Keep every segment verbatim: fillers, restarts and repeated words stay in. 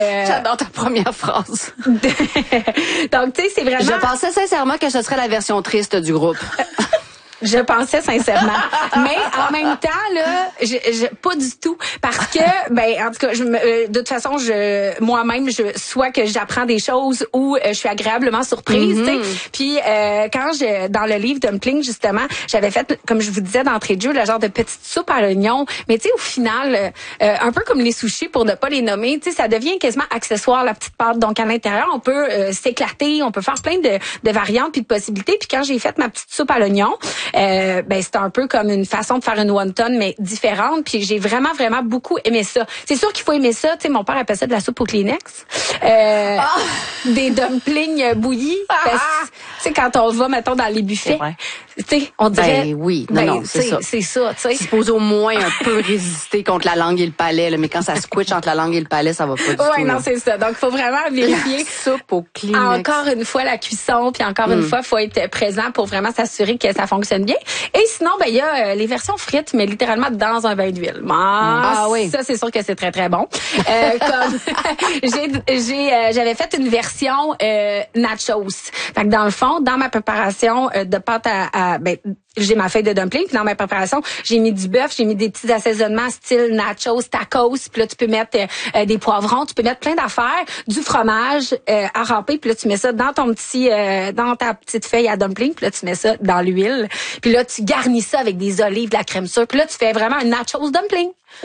Euh, J'adore ta première phrase. Donc, tu sais, c'est vraiment... Je pensais sincèrement que ce serait la version triste du groupe. Je pensais sincèrement. Mais en même temps, là, je, je, pas du tout. Parce que, ben, en tout cas, je me, euh, de toute façon, je, moi-même, je, soit que j'apprends des choses ou euh, je suis agréablement surprise, mm-hmm. tu sais. Puis, euh, quand je, dans le livre Dumpling, justement, j'avais fait, comme je vous disais d'entrée de jeu, le genre de petite soupe à l'oignon. Mais tu sais, au final, euh, un peu comme les sushis, pour ne pas les nommer, tu sais, ça devient quasiment accessoire, la petite pâte. Donc, à l'intérieur, on peut euh, s'éclater, on peut faire plein de, de variantes puis de possibilités. Puis quand j'ai fait ma petite soupe à l'oignon, Euh, ben c'était un peu comme une façon de faire une wonton mais différente, puis j'ai vraiment vraiment beaucoup aimé ça. C'est sûr qu'il faut aimer ça, tu sais, mon père appelle ça de la soupe au Kleenex. Euh, ah. Des dumplings bouillis. Ah. Ben, tu sais, quand on va mettons dans les buffets, tu sais, on dirait ben oui, non, ben, non, c'est ça. C'est ça, tu sais. C'est supposé au moins un peu résister contre la langue et le palais, là, mais quand ça squitche entre la langue et le palais, ça va pas du ouais, tout. Oui, non, c'est ça. Donc, il faut vraiment vérifier. La soupe au Kleenex. Encore une fois, la cuisson, puis encore mm. une fois, il faut être présent pour vraiment s'assurer que ça fonctionne bien. Et sinon, ben il y a euh, les versions frites, mais littéralement dans un bain d'huile. Ah, ah oui. Ça, c'est sûr que c'est très, très bon. Euh, comme j'ai, j'ai, euh, j'avais fait une version euh, nachos. Fait que dans le fond, dans ma préparation euh, de pâte à, à ben, j'ai ma feuille de dumpling, puis dans ma préparation, j'ai mis du bœuf, j'ai mis des petits assaisonnements style nachos, tacos, puis là tu peux mettre euh, des poivrons, tu peux mettre plein d'affaires, du fromage euh, à râper, puis là tu mets ça dans ton petit euh, dans ta petite feuille à dumpling, puis là tu mets ça dans l'huile, puis là tu garnis ça avec des olives, de la crème sûre, puis là tu fais vraiment un nachos dumpling.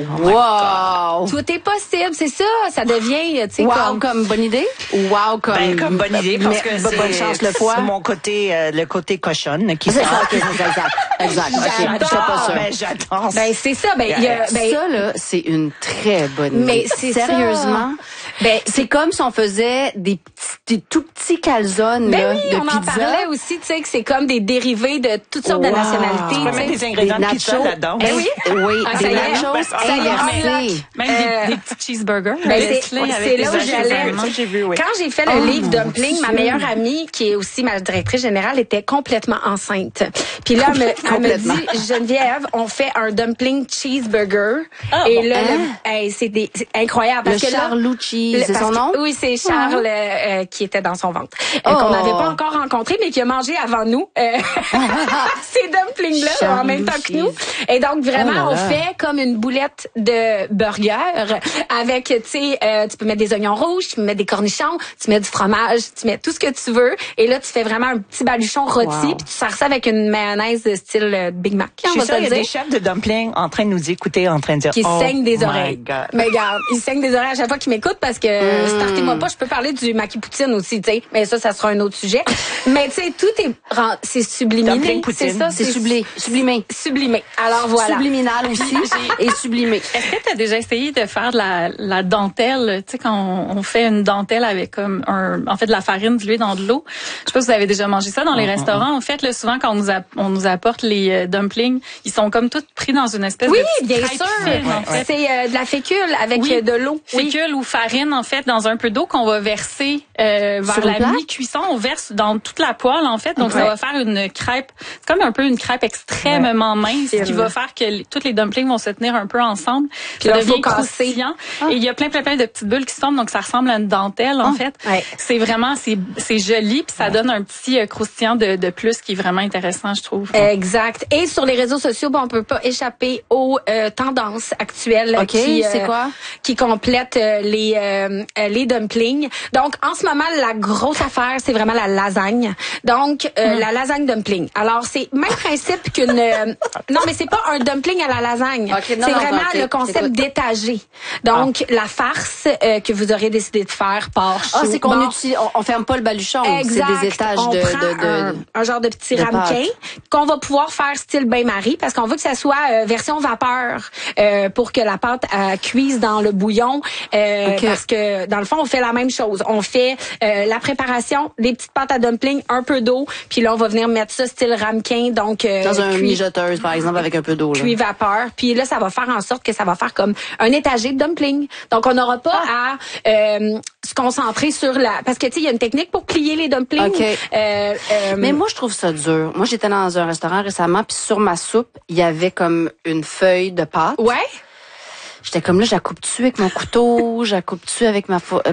Wow! Tout est possible, c'est ça, ça devient, tu sais, wow, comme... comme bonne idée? Wow, comme... Ben, comme bonne idée, parce que c'est, bonne chance le foie. C'est mon côté, euh, le côté cochonne qui c'est sort. Ça, okay, exact, exact. Okay, j'adore, pas ça. Ben, j'adore. Ben, c'est ça, ben, il y a, ben... Ça, là, c'est une très bonne idée. Mais c'est Sérieusement? Ça. Ben, c'est comme si on faisait des petits, des tout petits calzones, ben là, oui, de on pizza. en parlait aussi, tu sais, que c'est comme des dérivés de toutes sortes wow. de nationalités. Tu peux mettre des ingrédients de pizza là-dedans. Ben oui. Oui, ah, des nachos inversés. Même euh, des, des petits cheeseburgers. Ben c'est, c'est là où j'allais. J'ai vu, oui. Quand j'ai fait le oh, livre Dumpling, ma meilleure amie, qui est aussi ma directrice générale, était complètement enceinte. Puis là, elle me, elle me dit, Geneviève, on fait un dumpling cheeseburger. Oh, et là, hein? le, hey, c'est, des, c'est incroyable. Parce le que Charlouchi, c'est son nom? Que, oui, c'est Charles oh. euh, qui était dans son ventre. Euh, oh. Qu'on n'avait pas encore rencontré, mais qui a mangé avant nous. Euh, ces dumplings-là, Charlouchi. En même temps que nous. Et donc, vraiment, oh on fait comme une boulette de burger avec, tu sais, euh, tu peux mettre des oignons rouges, tu peux mettre des cornichons, tu mets du fromage, tu mets tout ce que tu veux. Et là, tu fais vraiment un petit baluchon rôti, wow. Puis tu sers ça avec une mayonnaise de style euh, Big Mac. Je suis sûre, il y a des chefs de dumpling en train de nous écouter, en train de dire qui oh saignent des oreilles. God. Mais regarde, ils saignent des oreilles à chaque fois qu'ils m'écoutent parce que mm. startez-moi pas, je peux parler du maki poutine aussi, tu sais. Mais ça, ça sera un autre sujet. Mais tu sais, tout est c'est sublimé, c'est ça, c'est sublimé, sublimé, sublimé. Alors voilà. Subliminal aussi et sublimé. Est-ce que tu as déjà essayé de faire de la, la dentelle, tu sais, quand on, on fait une dentelle avec comme un, en fait, de la farine diluée dans de l'eau. Je sais pas si vous avez déjà mangé ça dans les mm-hmm. restaurants. En fait, là, souvent, quand on nous, a, on nous apporte les euh, dumplings, ils sont comme tous pris dans une espèce oui, de bien sûr. Fine, en fait. C'est euh, de la fécule avec oui, euh, de l'eau. Fécule oui. ou farine, en fait, dans un peu d'eau qu'on va verser euh, vers sur la mi-cuisson. On verse dans toute la poêle, en fait. Donc, okay. ça va faire une crêpe. C'est comme un peu une crêpe extrêmement ouais. mince qui va faire que les, toutes les dumplings vont se tenir un peu ensemble. Puis ça devient croustillant. Ah. Et il y a plein, plein, plein de petites bulles qui se forment, donc ça ressemble à une dentelle, en ah. fait. Ouais. C'est vraiment, c'est, c'est joli, puis ça ouais. donne un petit euh, croustillant de, de plus qui est vraiment intéressant, je trouve. Exact. Et sur les réseaux sociaux, bon, on peut pas échapper aux euh, tendances actuelles okay, qui, euh, c'est quoi? qui complètent euh, les euh, les dumplings. Donc, en ce moment, la grosse affaire, c'est vraiment la lasagne. Donc, euh, mm. la lasagne dumpling. Alors, c'est même principe qu'une... Euh, non, mais c'est pas un dumpling à la lasagne. Okay, non, c'est non, vraiment okay, le concept d'étagé. Donc, ah. la farce euh, que vous aurez décidé de faire par chaud. Ah, c'est qu'on bon. utilise, on, on ferme pas le baluchon. Exact. C'est des étages on de, prend de, de, un, un genre de petit de ramequin qu'on va pouvoir faire style bain-marie parce qu'on veut que ça soit euh, version vapeur euh, pour que la pâte euh, cuise dans le bouillon. Euh, okay. Parce que, dans le fond, on fait la même chose. On fait euh, la préparation, des petites pâtes à dumpling, un peu d'eau, puis là, on va venir mettre ça style ramequin. Donc, euh, dans un mijoteuse, par exemple, avec un peu d'eau. Cuit vapeur. Puis là, ça va faire en sorte que ça va faire comme un étagé de dumpling. Donc, on n'aura pas ah. à euh, se concentrer sur la... Parce que, tu sais, il y a une technique pour plier les dumplings. Okay. Euh, euh... Mais moi, je trouve ça dur. Moi, j'étais dans un restaurant récemment, puis sur ma soupe, il y avait comme une feuille de pâte. Ouais. J'étais comme là, je la coupe-tu avec mon couteau, je la coupe-tu avec ma... Fo...